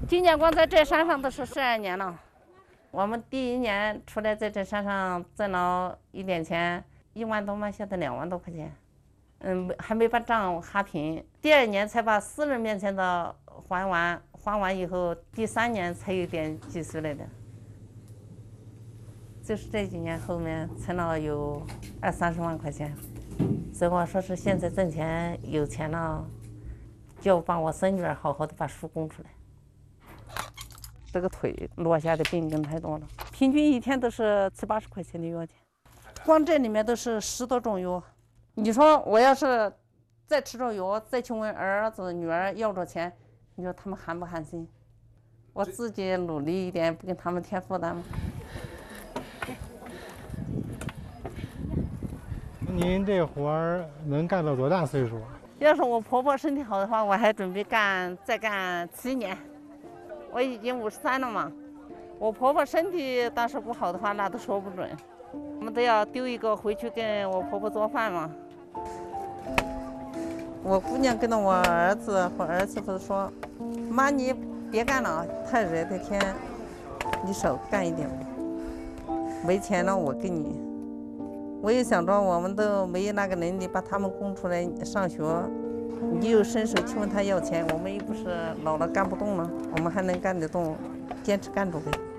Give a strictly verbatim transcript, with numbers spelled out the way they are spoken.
今年光在这山上都是十二年了。我们第一年出来在这山上挣了一点钱，一万多嘛，现在两万多块钱。嗯，还没把账哈平。第二年才把私人面前的还完，还完以后，第三年才有点积蓄来的。就是这几年后面存了有二三十万块钱，所以我说是现在挣钱有钱了，就帮我孙女儿好好的把书供出来。这个腿落下的病根太多了，平均一天都是七八十块钱的药钱，光这里面都是十多种药。你说我要是再吃着药，再去问儿子女儿要着钱，你说他们寒不寒心？我自己努力一点，不给他们添负担吗？ 您这活儿能干到多大岁数？ 要是我婆婆身体好的话，我还准备干再干七年。我已经五十三了嘛，我婆婆身体当时不好的话，那都说不准。我们都要丢一个回去跟我婆婆做饭嘛。我姑娘跟着我儿子和儿媳妇说：“妈，你别干了，太热的天，你少干一点吧。没钱了我给你。”我也想着我们都没有那个能力把他们供出来上学，你又伸手去问他要钱，我们又不是老了干不动了，我们还能干得动，坚持干着呗。